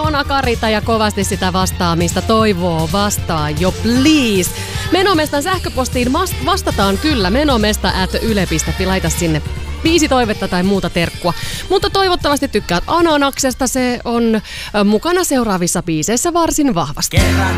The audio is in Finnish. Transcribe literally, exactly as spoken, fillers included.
Ilona Karita ja kovasti sitä vastaamista toivoo vastaa jo please. Menomestan sähköpostiin vastataan kyllä menomesta at yle piste fi. Laita sinne biisi toivetta tai muuta terkkua. Mutta toivottavasti tykkäät Ananaksesta. Se on mukana seuraavissa biiseissä varsin vahvasti. Kerran